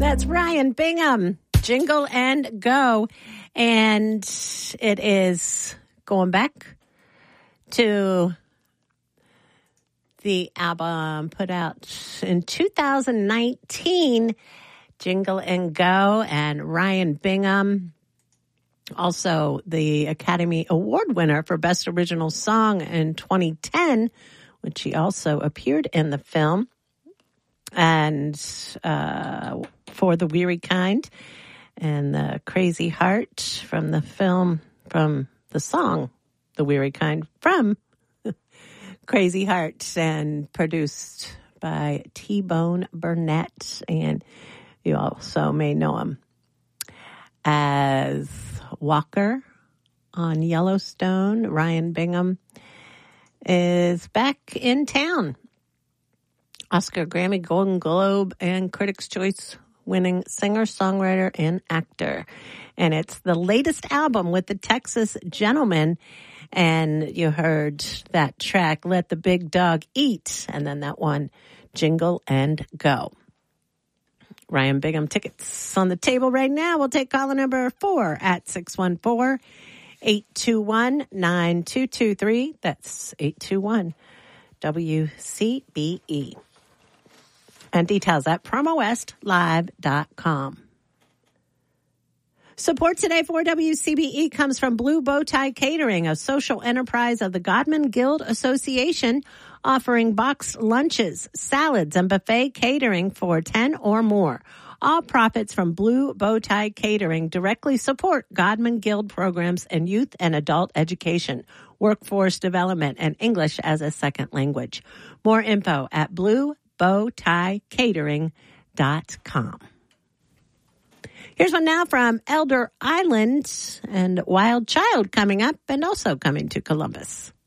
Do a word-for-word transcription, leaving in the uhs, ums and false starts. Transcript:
That's Ryan Bingham, Jingle and Go. And it is going back to the album put out in two thousand nineteen, Jingle and Go, and Ryan Bingham, also the Academy Award winner for Best Original Song in twenty ten, which he also appeared in the film, and uh, for The Weary Kind, and The Crazy Heart from the film, from the song The Weary Kind from Crazy Heart, and produced by T-Bone Burnett. And you also may know him as Walker on Yellowstone. Ryan Bingham is back in town. Oscar, Grammy, Golden Globe, and Critics' Choice winning singer, songwriter, and actor. And it's the latest album with the Texas Gentlemen. And you heard that track, Let the Big Dog Eat, and then that one, Jingle and Go. Ryan Bingham tickets on the table right now. We'll take caller number four at six one four, eight two one, nine two two three. That's eight two one W C B E. And details at promo west live dot com. Support today for W C B E comes from Blue Bow Tie Catering, a social enterprise of the Godman Guild Association, offering boxed lunches, salads, and buffet catering for ten or more. All profits from Blue Bow Tie Catering directly support Godman Guild programs in youth and adult education, workforce development, and English as a second language. More info at blue bow tie catering dot com. Here's one now from Elder Island, and Wild Child coming up, and also coming to Columbus.